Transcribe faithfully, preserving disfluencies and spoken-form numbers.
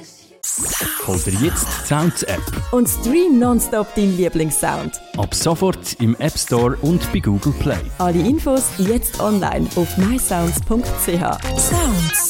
Hol dir jetzt die Sounds-App. Und stream nonstop deinen Lieblingssound. Ab sofort im App Store und bei Google Play. Alle Infos jetzt online auf my sounds punkt c h. Sounds.